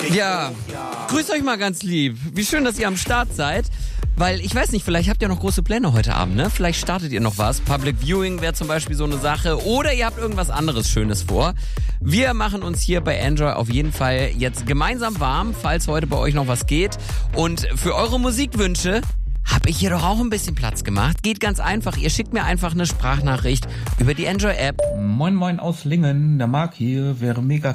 Ja, grüßt euch mal ganz lieb. Wie schön, dass ihr am Start seid. Weil, ich weiß nicht, vielleicht habt ihr noch große Pläne heute Abend, ne? Vielleicht startet ihr noch was. Public Viewing wäre zum Beispiel so eine Sache. Oder ihr habt irgendwas anderes Schönes vor. Wir machen uns hier bei Enjoy auf jeden Fall jetzt gemeinsam warm, falls heute bei euch noch was geht. Und für eure Musikwünsche habe ich hier doch auch ein bisschen Platz gemacht. Geht ganz einfach. Ihr schickt mir einfach eine Sprachnachricht über die Enjoy-App. Moin moin aus Lingen, der Marc hier. Wäre mega